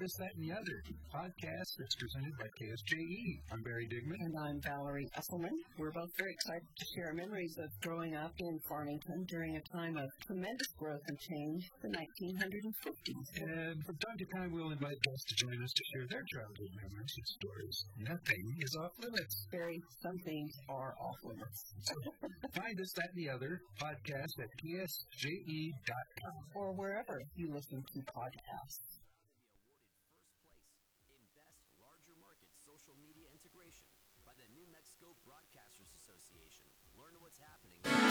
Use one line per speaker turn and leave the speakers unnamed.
This, That, and the Other podcast that's presented by KSJE. I'm Barry Digman.
And I'm Valerie Esselman. We're both very excited to share memories of growing up in Farmington during a time of tremendous growth and change, the 1950s.
And from time to time, we'll invite guests to join us to share their childhood memories and stories. Nothing is off limits.
Barry, some things are off limits.
Find This, That, and the Other podcast at KSJE.com.
Or wherever you listen to podcasts.
Social media integration by the New Mexico Broadcasters Association. Learn what's happening.